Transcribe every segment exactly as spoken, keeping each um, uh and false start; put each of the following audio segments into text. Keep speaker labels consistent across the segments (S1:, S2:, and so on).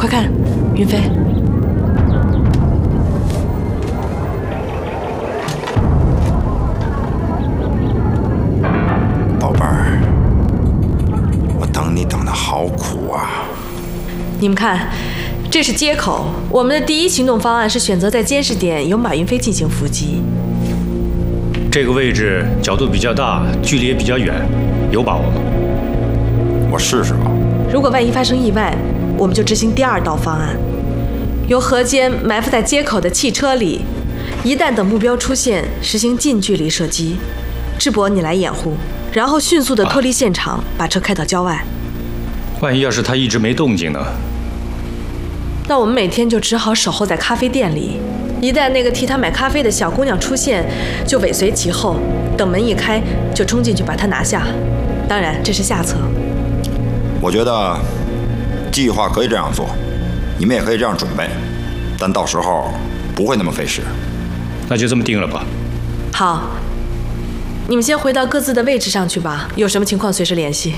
S1: 快看，云飞。
S2: 宝贝儿，我等你等得好苦啊！
S1: 你们看，这是接口。我们的第一行动方案是选择在监视点由马云飞进行伏击。
S3: 这个位置角度比较大，距离也比较远，有把握吗？
S2: 我试试吧。
S1: 如果万一发生意外，我们就执行第二道方案，由何坚埋伏在接口的汽车里，一旦等目标出现，实行近距离射击。智博，你来掩护，然后迅速地脱离现场，啊、把车开到郊外。
S3: 万一要是他一直没动静呢？
S1: 那我们每天就只好守候在咖啡店里，一旦那个替他买咖啡的小姑娘出现，就尾随其后，等门一开就冲进去把她拿下。当然，这是下策。
S2: 我觉得计划可以这样做，你们也可以这样准备，但到时候不会那么费时。
S3: 那就这么定了吧。
S1: 好，你们先回到各自的位置上去吧，有什么情况随时联系。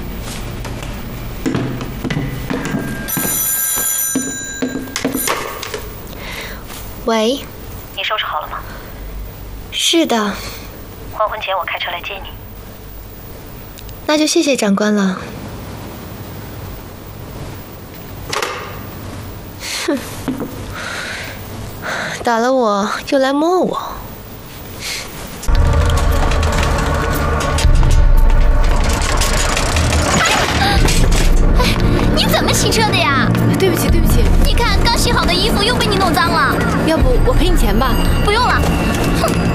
S4: 喂，
S5: 你收拾好了吗？
S4: 是的。
S5: 黄昏前我开车来接你。
S4: 那就谢谢长官了。哼，打了我又来摸我。
S6: 哎，你怎么洗车的呀？
S7: 对不起，对不起。
S6: 你看刚洗好的衣服又被你弄脏了。
S7: 要不我赔你钱吧？
S6: 不用了。